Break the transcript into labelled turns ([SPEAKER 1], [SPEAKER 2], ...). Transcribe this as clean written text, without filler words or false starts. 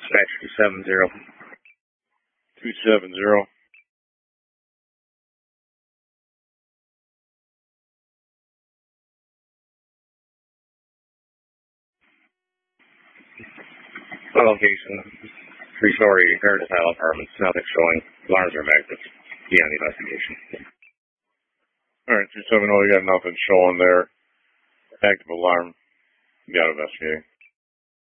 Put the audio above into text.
[SPEAKER 1] Dispatch 270.
[SPEAKER 2] 270.
[SPEAKER 1] Location, 3-story Paradise Isle apartments, nothing showing. Alarms are active. Be on the investigation.
[SPEAKER 2] Alright, 270, you got nothing showing there. Active alarm. You got investigating.